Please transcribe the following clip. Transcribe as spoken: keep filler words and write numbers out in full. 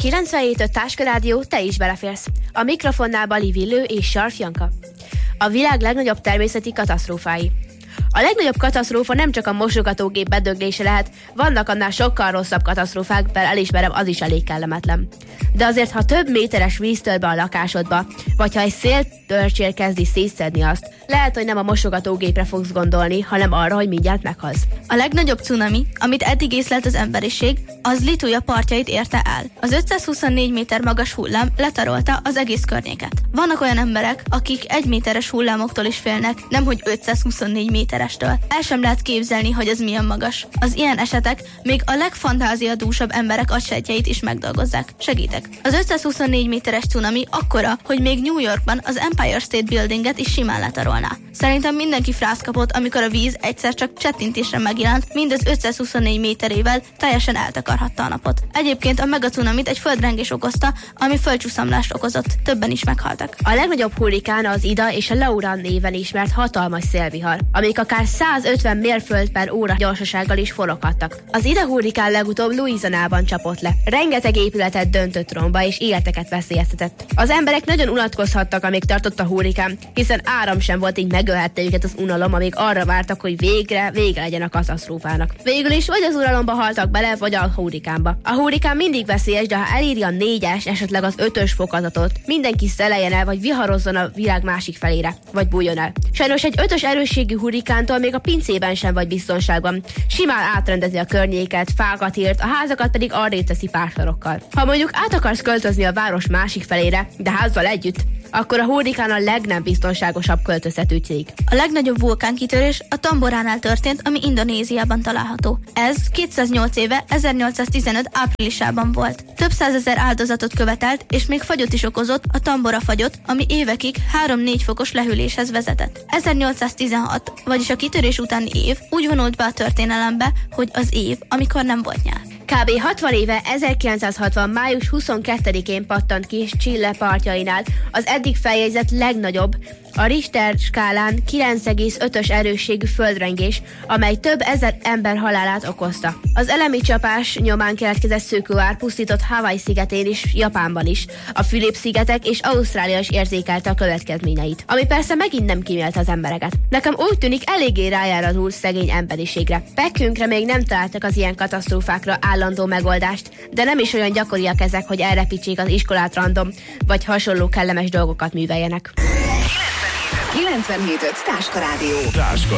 kilencvenhét öt Táska Rádió, te is beleférsz. A mikrofonnál Bali Villő és Sarf Janka. A világ legnagyobb természeti katasztrófái. A legnagyobb katasztrófa nem csak a mosogatógép bedöglése lehet, vannak annál sokkal rosszabb katasztrófák, bár elismerem, az is elég kellemetlen. De azért, ha több méteres víz tör be a lakásodba, vagy ha egy széltörcsér kezdi szétszedni azt, lehet, hogy nem a mosogatógépre fogsz gondolni, hanem arra, hogy mindjárt meghalsz. A legnagyobb cunami, amit eddig észlelt az emberiség, az Lituja partjait érte el. Az ötszázhuszonnégy méter magas hullám letarolta az egész környéket. Vannak olyan emberek, akik egy méteres hullámoktól is félnek, nemhogy ötszázhuszonnégy méterestől. El sem lehet képzelni, hogy ez milyen magas. Az ilyen esetek még a legfantáziadúsabb emberek agysejtjeit is megdolgozzák. Segítek. Az ötszázhuszonnégy méteres cunami akkora, hogy még New Yorkban az Empire State Buildinget is simán letarolná. Szerintem mindenki frász kapott, amikor a víz egyszer csak csettintésre megjelent, mindez ötszázhuszonnégy méterével teljesen eltakarhatta a napot. Egyébként a megacunamit egy földrengés okozta, ami földcsúszamlást okozott. Többen is meghaltak. A legnagyobb hurrikán az Ida és a Laura néven ismert hatalmas szélvihar, amik akár százötven mérföld per óra gyorsasággal is foroghattak. Az Ida hurrikán legutóbb Louisianában csapott le. Rengeteg épületet döntött romba és életeket veszélyeztetett. Az emberek nagyon unatkozhattak, amíg tartott a hurrikán, hiszen áram sem volt, így megölhette őket az unalom, amíg arra vártak, hogy végre, vége legyen a katasztrófának. Végül is vagy az uralomba haltak bele, vagy a hurrikánba. A hurrikán mindig veszélyes, de ha eléri a négyes, esetleg az ötös fokozatot, mindenki szeleljen el, vagy viharozzon a világ másik felére, vagy bújjon el. Sajnos egy ötös erősségű hurrikántól még a pincében sem vagy biztonságban. Simán átrendezi a környéket, fákat írt, a házakat pedig arrébb teszi pársarokkal. Ha mondjuk át akarsz költözni a város másik felére, de házzal együtt, akkor a hurrikán a legnem biztonságosabb költöztető cég. A legnagyobb vulkánkitörés a Tamboránál történt, ami Indonéziában található. Ez kétszáznyolc éve, ezernyolcszáztizenöt áprilisában volt. Több százezer áldozatot követelt, és még fagyot is okozott, a Tambora fagyot, ami évekig három-négy fokos lehűléshez vezetett. ezernyolcszáztizenhat, vagyis a kitörés utáni év úgy vonult be a történelembe, hogy az év, amikor nem volt nyár. Kb. hatvan éve ezerkilencszázhatvan. május huszonkettedikén pattant ki Chile partjainál az eddig feljegyzett legnagyobb, a Richter skálán kilenc egész ötös erősségű földrengés, amely több ezer ember halálát okozta. Az elemi csapás nyomán keletkezett szőkőár pusztított Hawaii szigetén is, Japánban is. A Fülöp-szigetek és Ausztrália is érzékelte a következményeit, ami persze megint nem kímélte az embereket. Nekem úgy tűnik, eléggé rájár az úr szegény emberiségre. Pekkünkre még nem találtak az ilyen katasztrófákra állandó megoldást, de nem is olyan gyakoriak ezek, hogy elrepítsék az iskolát random, vagy hasonló kellemes dolgokat műveljenek. kilencvenhét öt Táska Rádió.